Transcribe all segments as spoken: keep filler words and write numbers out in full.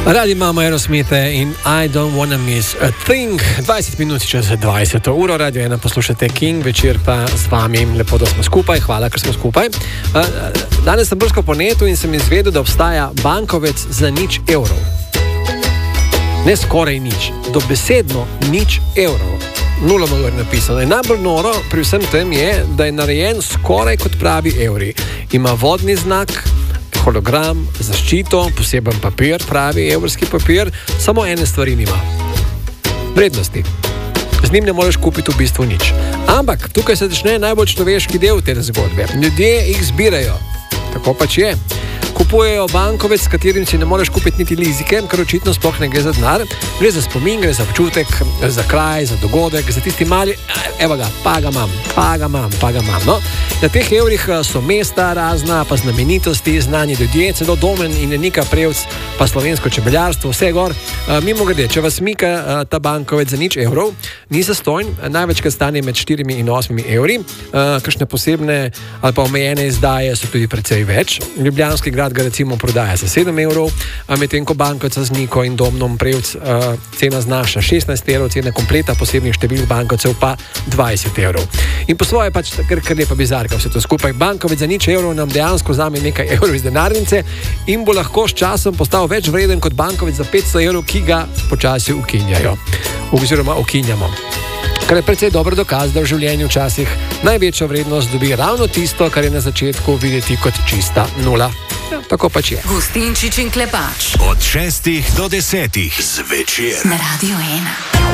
Radi imamo Aerosmithe in I don't wanna miss a thing. dvajset minut čez dvajseto uro, Radio ena poslušate King, večer pa z vami. Lepo, da smo skupaj, hvala, ker smo skupaj. Danes sem brskal po netu in sem izvedel, da obstaja bankovec za nič evrov. Ne skoraj nič, dobesedno nič evrov. Nula malo je napisano. In najbolj noro pri vsem tem je, da je narejen skoraj kot pravi evri. Ima vodni znak, hologram, zaščito, poseben papir, pravi evrski papir, samo ene stvari nima. Vrednosti. Z njim ne moreš kupiti v bistvu nič. Ampak tukaj se začne najbolj človeški del te zgodbe. Ljudje jih zbirajo. Tako pač je. Kupujejo bankovec, s katerim si ne moreš kupiti niti lizike, ker očitno sploh ne gre za denar. Gre za spomin, gre za občutek, za kraj, za dogodek, za tisti mali, evo ga, pa ga imam, pa ga imam, pa ga imam. No? Na teh evrih so mesta razna, pa znamenitosti, znani ljudje, celo Domen in Nika Prevc, pa slovensko čebeljarstvo, vse gor. Mimo grede, če vas mika ta bankovec za nič evrov, ni zastonj, največkrat stane med štirimi in osmimi evri, kakšne posebne ali pa omejene izdaje so tudi precej več. Ljubljanski grad ga recimo prodaja za sedem evrov, medtem ko bankovca z Niko in Domnom Prevc uh, cena znaša šestnajst evrov, cena kompleta posebnih števil bankovcev pa dvajset evrov. In po svoje pač kar, kar lepa bizarka vse to skupaj. Bankovec za nič evrov nam dejansko vzame nekaj evrov iz denarnice in bo lahko s časom postal več vreden kot bankovec za petsto evrov, ki ga počasi ukinjajo. Oziroma ukinjamo. Kar je precej dober dokaz, da v življenju včasih največjo vrednost dobi ravno tisto, kar je na začetku videti kot čista nula. Ja, tako pač je. Gustinčič in Klepač. Od šestih do desetih zvečer. Na Radio ena.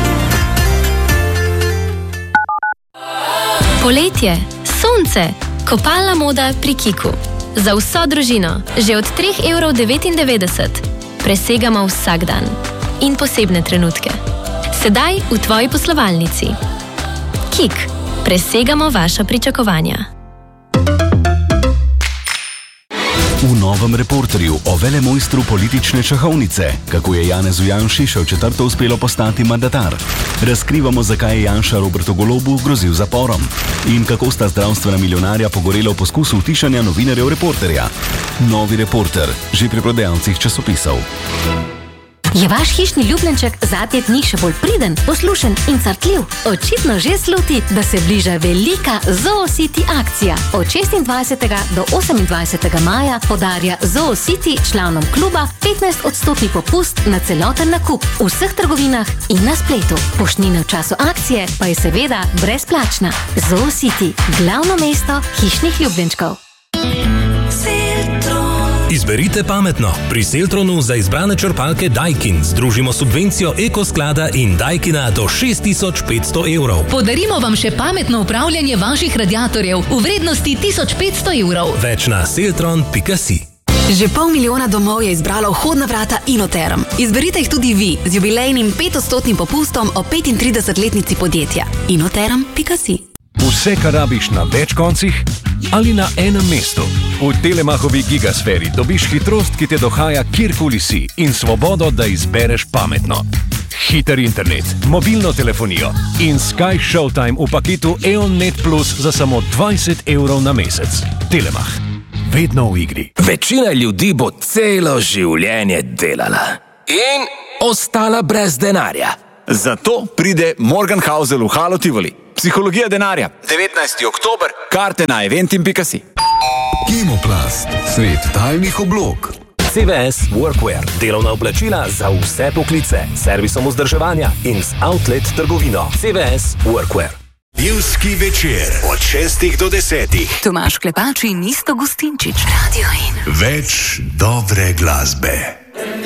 Poletje, sonce, kopalna moda pri Kiku. Za vso družino, že od tri evre devetindevetdeset. Presegamo vsak dan. In posebne trenutke. Sedaj v tvoji poslovalnici. Kik. Presegamo vaša pričakovanja. V novem reporterju o velemojstru politične šahovnice, kako je Janezu Janši še v četrto uspelo postati mandatar. Razkrivamo, zakaj je Janša Robertu Golobu grozil zaporom. In kako sta zdravstvena milijonarja pogorela v poskusu utišanja novinarjev reporterja. Novi reporter, že pri prodajalcih časopisov. Je vaš hišni ljubljenček zadnje dni še bolj priden, poslušen in crtljiv? Očitno že sluti, da se bliža velika ZooCity akcija. Od šestindvajsetega do osemindvajsetega maja podarja ZooCity članom kluba petnajst odstotni popust na celoten nakup v vseh trgovinah in na spletu. Poštnina v času akcije pa je seveda brezplačna. ZooCity, glavno mesto hišnih ljubljenčkov. Izberite pametno. Pri Seltronu za izbrane črpalke Daikin združimo subvencijo Ekosklada in Daikina do šest tisoč petsto evrov. Podarimo vam še pametno upravljanje vaših radiatorjev v vrednosti tisoč petsto evrov. Več na seltron pika si. Že pol milijona domov je izbralo vhodna vrata Inoterm. Izberite jih tudi vi z jubilejnim petodstotnim popustom o petintridesetletnici podjetja. Inoterm pika si. Vse, kar rabiš na več koncih ali na enem mestu. V Telemachovi gigasferi dobiš hitrost, ki te dohaja kjerkoli si in svobodo, da izbereš pametno. Hiter internet, mobilno telefonijo in Sky Showtime v paketu EONnet Plus za samo dvajset evrov na mesec. Telemach. Vedno v igri. Večina ljudi bo celo življenje delala in ostala brez denarja. Zato pride Morgan Housel v Halo Tivoli. Psihologija denarja. devetnajsti oktober. Karte na eventim pika si. Kemoplast. Svet tajnih oblog. C V S Workwear. Delovna oblačila za vse poklice. Servisom vzdrževanja in z outlet trgovino. C V S Workwear. Pivski večer. Od šestih do desetih. Tomaž Klepač in Isto Gustinčič. Radio ena. Več dobre glasbe.